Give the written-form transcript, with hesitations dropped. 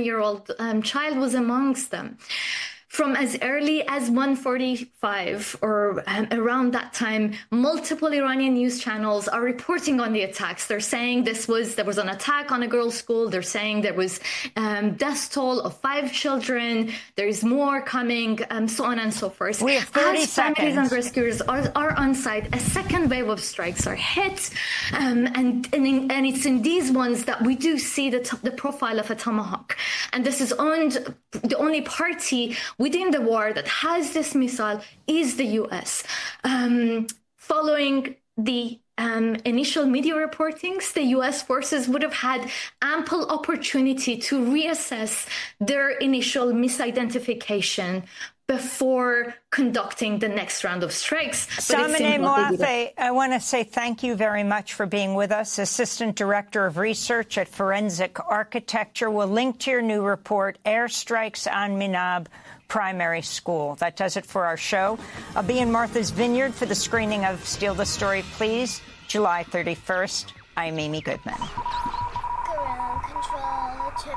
7-year-old child was amongst them. From as early as 1:45 or around that time, multiple Iranian news channels are reporting on the attacks. They're saying there was an attack on a girls' school. They're saying there was death toll of 5 children. There's more coming, so on and so forth. We have 30 seconds. Families and rescuers are on site, a second wave of strikes are hit, and it's in these ones that we do see the profile of a tomahawk. And this is the only party within the war that has this missile is the US. Following the initial media reportings, the US forces would have had ample opportunity to reassess their initial misidentification before conducting the next round of strikes. Samineh Moaffeh, I want to say thank you very much for being with us. Assistant Director of Research at Forensic Architecture. We'll link to your new report, Airstrikes on Minab Primary School. That does it for our show. I'll be in Martha's Vineyard for the screening of Steal the Story, Please, July 31st. I'm Amy Goodman.